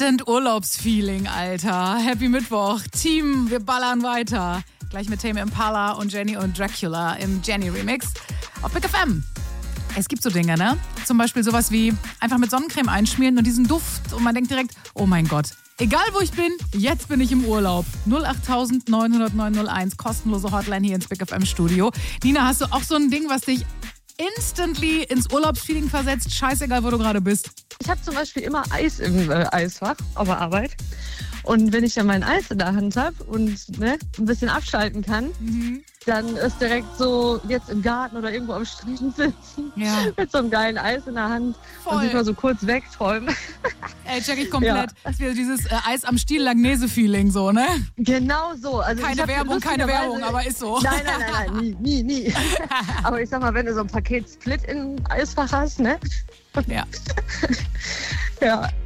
Instant Urlaubsfeeling, Alter. Happy Mittwoch. Team, wir ballern weiter. Gleich mit Tame Impala und Jenny und Dracula im Jenny-Remix auf Big FM. Es gibt so Dinge, ne? Zum Beispiel sowas wie einfach mit Sonnencreme einschmieren und diesen Duft. Und man denkt direkt, oh mein Gott, egal wo ich bin, jetzt bin ich im Urlaub. 08000 900 901, kostenlose Hotline hier ins Big FM Studio. Nina, hast du auch so ein Ding, was dich instantly ins Urlaubsfeeling versetzt? Scheißegal, wo du gerade bist. Ich habe zum Beispiel immer Eis im Eisfach auf der Arbeit. Und wenn ich dann mein Eis in der Hand habe und ein bisschen abschalten kann, dann ist direkt so jetzt im Garten oder irgendwo am Strand sitzen mit so einem geilen Eis in der Hand und sich mal so kurz wegträumen. Ey, check ich komplett. Das wäre dieses Eis am Stiel Langnese-Feeling so, ne? Genau so. Also keine Werbung, aber ist so. Nein, nie. Aber ich sag mal, wenn du so ein Paket Split im Eisfach hast, ne? Ja. Ja,